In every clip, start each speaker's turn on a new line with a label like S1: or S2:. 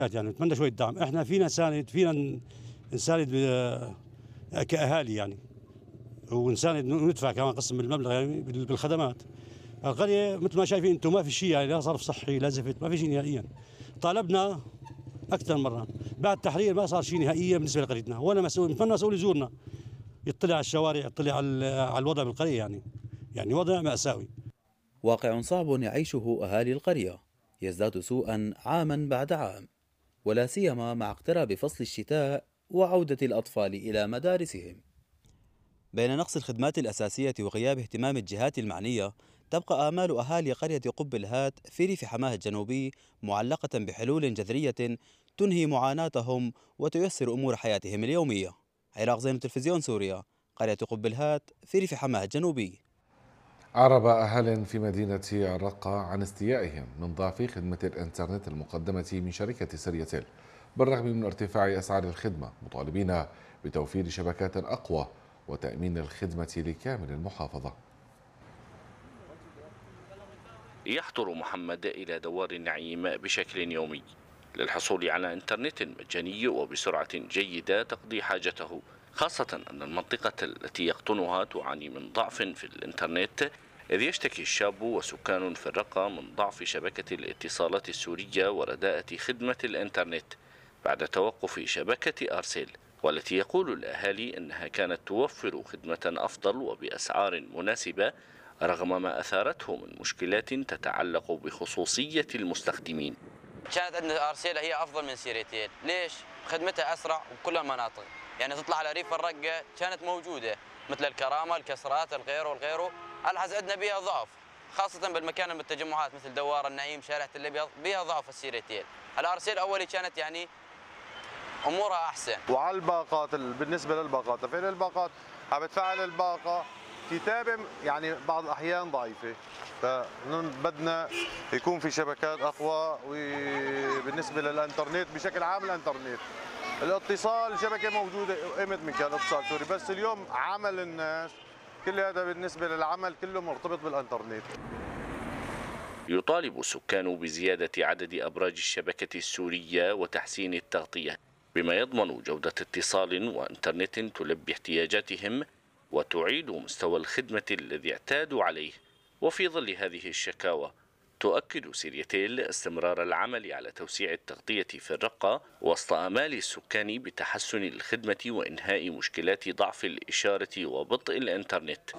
S1: يعني نتمنى شويه دعم، احنا فينا نساند، نساند كاهالي يعني، ونساند ندفع كمان قسم من المبلغ يعني بالخدمات. القريه مثل ما شايفين انتم ما في شيء يعني، لا صرف صحي لا زفت، ما في شيء نهائيا. طالبنا اكثر مره، بعد التحرير ما صار شيء نهائيا بالنسبه لقريتنا، ولا مسؤول، نتمنى مسؤول يزورنا يطلع على الشوارع، يطلع على الوضع بالقريه يعني وضع مأساوي.
S2: واقع صعب يعيشه أهالي القرية يزداد سوءا عاما بعد عام، ولا سيما مع اقتراب فصل الشتاء وعودة الأطفال إلى مدارسهم. بين نقص الخدمات الأساسية وغياب اهتمام الجهات المعنية، تبقى آمال أهالي قرية قب الهات في ريف حماه الجنوبي معلقة بحلول جذرية تنهي معاناتهم وتيسر أمور حياتهم اليومية. عراق زين، تلفزيون سوريا، قرية قب الهات في ريف حماه الجنوبي.
S3: أعرب أهل في مدينة الرقة عن استيائهم من ضعف خدمة الإنترنت المقدمة من شركة سريتيل بالرغم من ارتفاع أسعار الخدمة، مطالبين بتوفير شبكات أقوى وتأمين الخدمة لكامل المحافظة.
S4: يحضر محمد إلى دوار النعيم بشكل يومي للحصول على إنترنت مجاني وبسرعة جيدة تقضي حاجته، خاصة أن المنطقة التي يقطنها تعاني من ضعف في الإنترنت، إذ يشتكي الشاب وسكان في الرقة من ضعف شبكة الاتصالات السورية ورداءة خدمة الإنترنت بعد توقف شبكة أرسل، والتي يقول الأهالي أنها كانت توفر خدمة أفضل وبأسعار مناسبة رغم ما أثارته من مشكلات تتعلق بخصوصية المستخدمين.
S5: كانت عندنا ارسيل هي افضل من سيريتيل، ليش؟ خدمتها اسرع بكل المناطق، يعني تطلع على ريف الرقه كانت موجوده مثل الكرامه، الكسرات، الغيره والغيره، الحز عندنا بها ضعف، خاصه بالمكان بالتجمعات مثل دوار النعيم، شارع تل ابيض، بها ضعف السيريتيل. الارسيل اولي كانت يعني امورها احسن.
S6: وعلى الباقات بالنسبه للباقات، تفعيل الباقات عم بتفعل الباقه كتابه يعني بعض الاحيان ضعيفه، فبدنا يكون في شبكات اقوى. وبالنسبه للانترنت بشكل عام، الانترنت الاتصال شبكه موجوده قيمه من كان اتصال سوري، بس اليوم عمل الناس كل هذا بالنسبه للعمل كله مرتبط بالانترنت.
S4: يطالب السكان بزيادة عدد أبراج الشبكة السورية وتحسين التغطية بما يضمن جودة اتصال وإنترنت تلبي احتياجاتهم وتعيد مستوى الخدمة الذي اعتادوا عليه. وفي ظل هذه الشكاوى تؤكد سريتيل استمرار العمل على توسيع التغطية في الرقة وسط آمال السكان بتحسن الخدمة وإنهاء مشكلات ضعف الإشارة وبطء الإنترنت.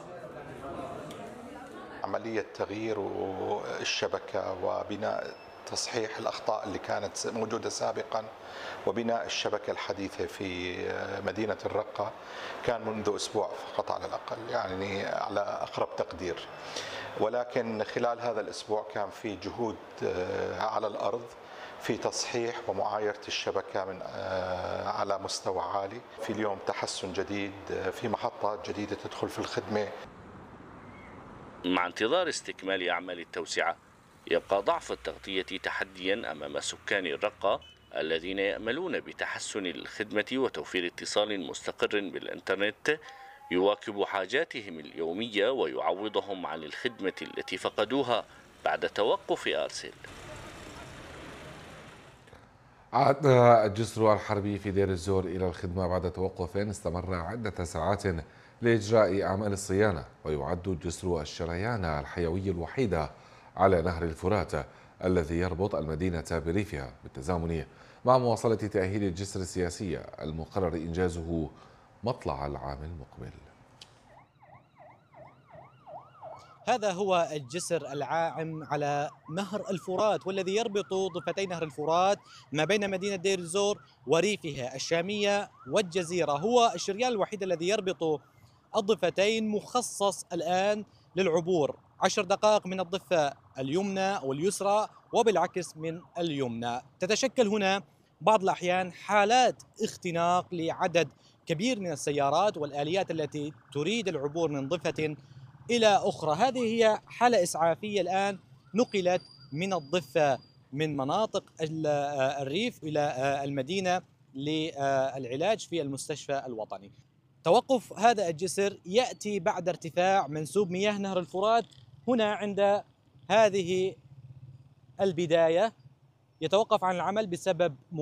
S7: عملية تغيير الشبكة وبناء تصحيح الأخطاء اللي كانت موجودة سابقا وبناء الشبكة الحديثة في مدينة الرقة كان منذ أسبوع فقط على الأقل، يعني على أقرب تقدير. ولكن خلال هذا الأسبوع كان في جهود على الأرض في تصحيح ومعايرة الشبكة من على مستوى عالي. في اليوم تحسن جديد، في محطات جديدة تدخل في الخدمة.
S4: مع انتظار استكمال أعمال التوسعة، يبقى ضعف التغطية تحديا أمام سكان الرقة الذين يأملون بتحسن الخدمة وتوفير اتصال مستقر بالإنترنت يواكب حاجاتهم اليومية ويعوضهم عن الخدمة التي فقدوها بعد توقف أرسل.
S3: عاد الجسر الحربي في دير الزور إلى الخدمة بعد توقف استمر عدة ساعات لإجراء أعمال الصيانة، ويعد الجسر الشريان الحيوي الوحيد على نهر الفرات الذي يربط المدينة بريفها، بالتزامن مع مواصلة تأهيل الجسر السياسي المقرر إنجازه مطلع العام المقبل.
S8: هذا هو الجسر العائم على نهر الفرات والذي يربط ضفتي نهر الفرات ما بين مدينة دير الزور وريفها الشامية والجزيرة. هو الشريان الوحيد الذي يربط الضفتين، مخصص الآن للعبور 10 دقائق من الضفة اليمنى واليسرى وبالعكس من اليمنى. تتشكل هنا بعض الأحيان حالات اختناق لعدد كبير من السيارات والآليات التي تريد العبور من ضفة إلى أخرى. هذه هي حالة إسعافية الآن نقلت من الضفة من مناطق الريف إلى المدينة للعلاج في المستشفى الوطني. توقف هذا الجسر يأتي بعد ارتفاع منسوب مياه نهر الفرات هنا عند هذه البداية، يتوقف عن العمل بسبب